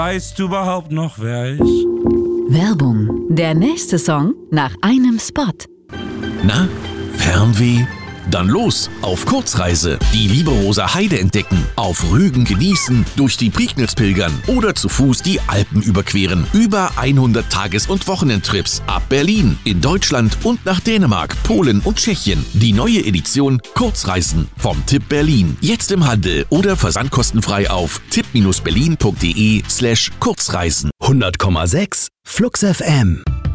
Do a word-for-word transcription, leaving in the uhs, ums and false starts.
Weißt du überhaupt noch, wer ich? Werbung. Der nächste Song nach einem Spot. Na, Fernweh? Dann los auf Kurzreise. Die Lieberoser Heide entdecken, auf Rügen genießen, durch die Prignitz pilgern oder zu Fuß die Alpen überqueren. Über hundert Tages- und Wochenendtrips ab Berlin, in Deutschland und nach Dänemark, Polen und Tschechien. Die neue Edition Kurzreisen vom Tipp Berlin. Jetzt im Handel oder versandkostenfrei auf tipp berlin punkt de slash Kurzreisen. hundert Komma sechs Flux F M